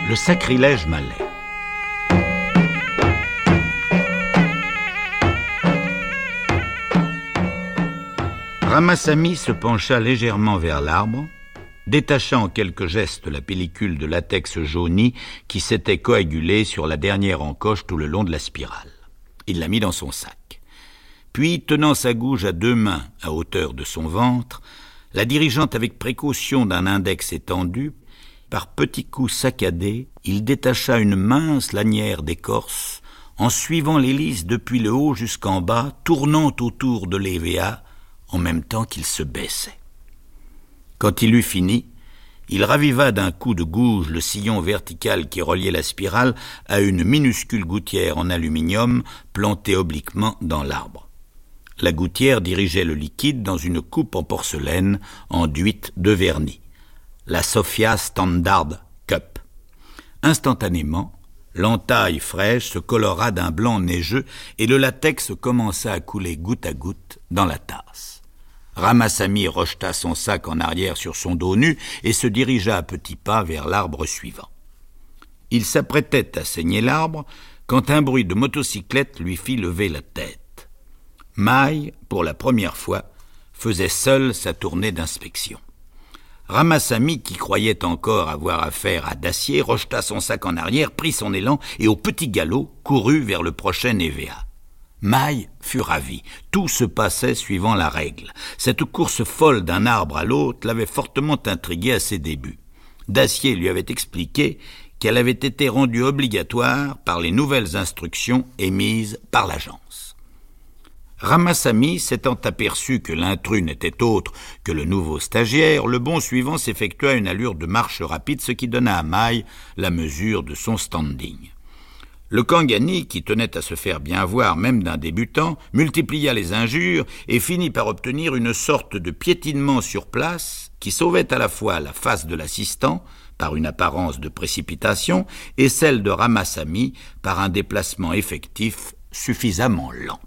Le sacrilège malais. Ramasamy se pencha légèrement vers l'arbre, détacha en quelques gestes la pellicule de latex jauni qui s'était coagulée sur la dernière encoche tout le long de la spirale. Il la mit dans son sac. Puis, tenant sa gouge à 2 mains à hauteur de son ventre, la dirigeant avec précaution d'un index étendu, par petits coups saccadés, il détacha une mince lanière d'écorce en suivant l'hélice depuis le haut jusqu'en bas, tournant autour de l'EVA en même temps qu'il se baissait. Quand il eut fini, il raviva d'un coup de gouge le sillon vertical qui reliait la spirale à une minuscule gouttière en aluminium plantée obliquement dans l'arbre. La gouttière dirigeait le liquide dans une coupe en porcelaine enduite de vernis, la Sophia Standard Cup. Instantanément, l'entaille fraîche se colora d'un blanc neigeux et le latex commença à couler goutte à goutte dans la tasse. Ramasamy rejeta son sac en arrière sur son dos nu et se dirigea à petits pas vers l'arbre suivant. Il s'apprêtait à saigner l'arbre quand un bruit de motocyclette lui fit lever la tête. Maille, pour la première fois, faisait seul sa tournée d'inspection. Ramasamy, qui croyait encore avoir affaire à d'acier, rejeta son sac en arrière, prit son élan et au petit galop courut vers le prochain EVA. Maille fut ravi. Tout se passait suivant la règle. Cette course folle d'un arbre à l'autre l'avait fortement intrigué à ses débuts. Dacier lui avait expliqué qu'elle avait été rendue obligatoire par les nouvelles instructions émises par l'agence. Ramasamy, s'étant aperçu que l'intrus n'était autre que le nouveau stagiaire, le bond suivant s'effectua à une allure de marche rapide, ce qui donna à Maille la mesure de son standing. Le Kangani, qui tenait à se faire bien voir même d'un débutant, multiplia les injures et finit par obtenir une sorte de piétinement sur place qui sauvait à la fois la face de l'assistant, par une apparence de précipitation, et celle de Ramasamy par un déplacement effectif suffisamment lent.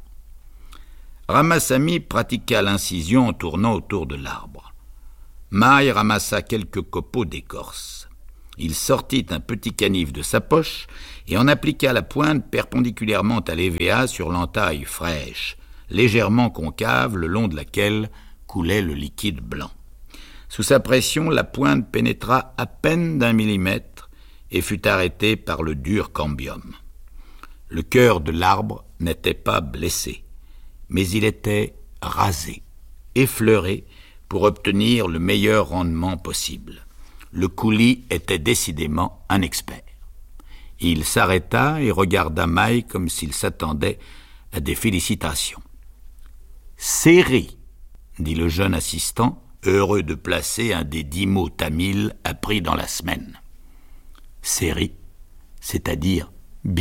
Ramasamy pratiqua l'incision en tournant autour de l'arbre. Maille ramassa quelques copeaux d'écorce. Il sortit un petit canif de sa poche et en appliqua la pointe perpendiculairement à l'EVA sur l'entaille fraîche, légèrement concave le long de laquelle coulait le liquide blanc. Sous sa pression, la pointe pénétra à peine d'1 millimètre et fut arrêtée par le dur cambium. Le cœur de l'arbre n'était pas blessé, mais il était rasé, effleuré pour obtenir le meilleur rendement possible. Le coulis était décidément un expert. Il s'arrêta et regarda Maille comme s'il s'attendait à des félicitations. « Série », dit le jeune assistant, heureux de placer un des 10 mots tamils appris dans la semaine. « Série, c'est-à-dire bien ».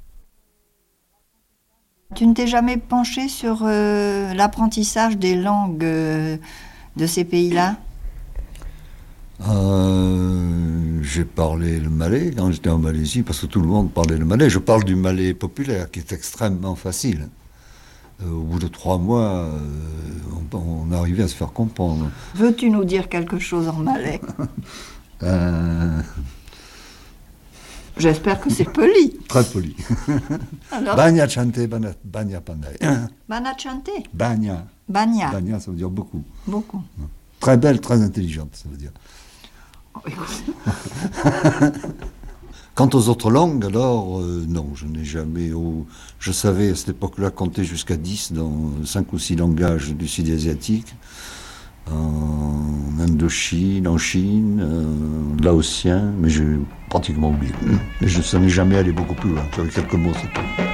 Tu ne t'es jamais penché sur l'apprentissage des langues de ces pays-là ? J'ai parlé le malais quand j'étais en Malaisie, parce que tout le monde parlait le malais. Je parle du malais populaire, qui est extrêmement facile. Au bout de 3 mois, on arrivait à se faire comprendre. Veux-tu nous dire quelque chose en malais ? J'espère que c'est poli. Très poli. Alors ? Banya chante, banya pandai. Bana chante ? Banya. Banya. Banya, ça veut dire beaucoup. Beaucoup. Très belle, très intelligente, ça veut dire. Quant aux autres langues, alors, non, je n'ai jamais... Je savais à cette époque-là compter jusqu'à 10 dans 5 ou 6 langages du sud-asiatique, en Indochine, en Chine, laotien, mais j'ai pratiquement oublié. Mais ça n'est jamais allé beaucoup plus loin, j'avais quelques mots, c'est tout.